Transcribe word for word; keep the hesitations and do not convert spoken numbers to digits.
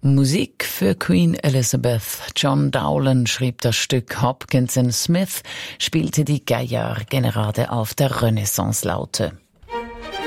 Musik für Queen Elizabeth. John Dowland schrieb das Stück, Hopkins and Smith spielte die Gaillard gerade auf der Renaissance-Laute.